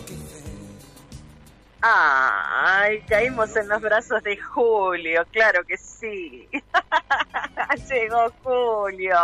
Ay, caímos en los brazos de Julio, claro que sí. Llegó Julio.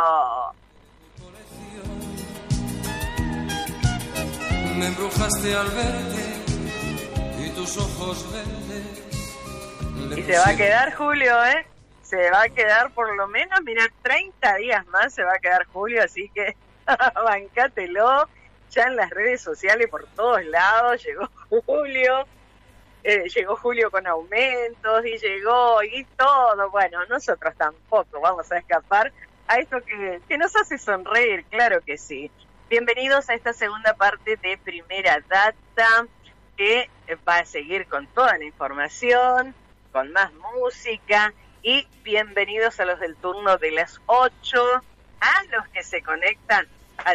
Me embrujaste al verte y tus ojos verdes. Y se va a quedar Julio, ¿eh? Se va a quedar por lo menos, mira, 30 días más se va a quedar Julio, así que bancátelo. Ya en las redes sociales por todos lados llegó Julio. Llegó Julio con aumentos y llegó y todo. Bueno, nosotros tampoco vamos a escapar a esto que nos hace sonreír, claro que sí. Bienvenidos a esta segunda parte de Primera Data, que va a seguir con toda la información, con más música, y bienvenidos a los del turno de las 8, a los que se conectan a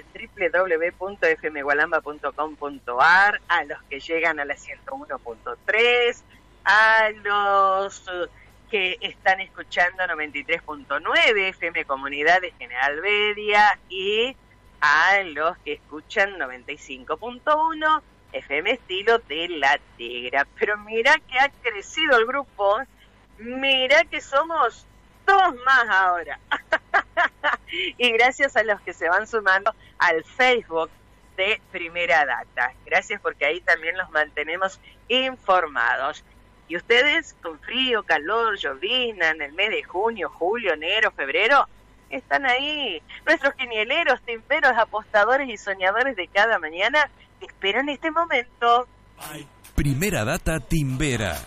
www.fmgualamba.com.ar, a los que llegan a la 101.3, a los que están escuchando 93.9 FM Comunidad de General Bedia, y a los que escuchan 95.1 FM Estilo de La Tegra. Pero mira que ha crecido el grupo, mira que somos 2 más ahora. Y gracias a los que se van sumando al Facebook de Primera Data. Gracias, porque ahí también los mantenemos informados. Y ustedes, con frío, calor, llovizna, en el mes de junio, julio, enero, febrero, están ahí. Nuestros quinieleros, timberos, apostadores y soñadores de cada mañana esperan este momento. Primera Data Timbera.